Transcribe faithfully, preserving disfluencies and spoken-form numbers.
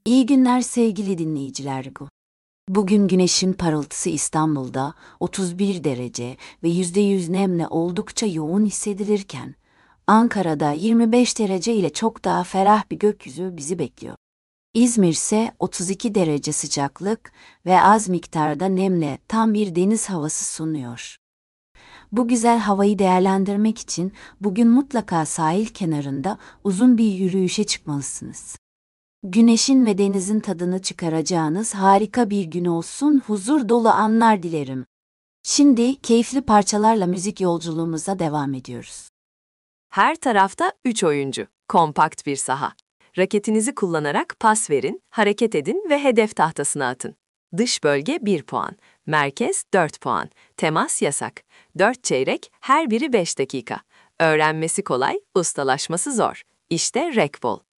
İyi günler sevgili dinleyiciler. Bugün güneşin parıltısı İstanbul'da otuz bir derece ve yüzde yüz nemle oldukça yoğun hissedilirken, Ankara'da yirmi beş derece ile çok daha ferah bir gökyüzü bizi bekliyor. İzmir ise otuz iki derece sıcaklık ve az miktarda nemle tam bir deniz havası sunuyor. Bu güzel havayı değerlendirmek için bugün mutlaka sahil kenarında uzun bir yürüyüşe çıkmalısınız. Güneşin ve denizin tadını çıkaracağınız harika bir gün olsun, huzur dolu anlar dilerim. Şimdi keyifli parçalarla müzik yolculuğumuza devam ediyoruz. Her tarafta üç oyuncu, kompakt bir saha. Raketinizi kullanarak pas verin, hareket edin ve hedef tahtasına atın. Dış bölge bir puan, merkez dört puan, temas yasak. dört çeyrek, her biri beş dakika. Öğrenmesi kolay, ustalaşması zor. İşte racquetball.